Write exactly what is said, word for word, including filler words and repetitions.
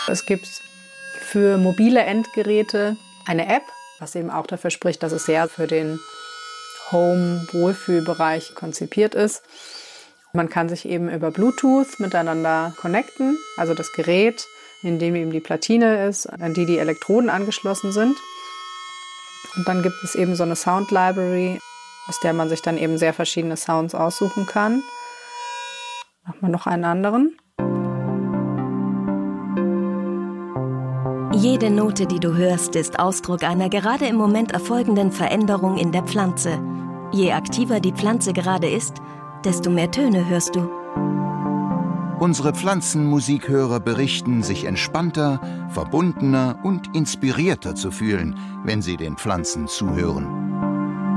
Es gibt für mobile Endgeräte eine App, was eben auch dafür spricht, dass es sehr für den Home-Wohlfühlbereich konzipiert ist. Man kann sich eben über Bluetooth miteinander connecten, also das Gerät, in dem eben die Platine ist, an die die Elektroden angeschlossen sind. Und dann gibt es eben so eine Sound Library, aus der man sich dann eben sehr verschiedene Sounds aussuchen kann. Machen wir noch einen anderen. Jede Note, die du hörst, ist Ausdruck einer gerade im Moment erfolgenden Veränderung in der Pflanze. Je aktiver die Pflanze gerade ist, desto mehr Töne hörst du. Unsere Pflanzenmusikhörer berichten, sich entspannter, verbundener und inspirierter zu fühlen, wenn sie den Pflanzen zuhören.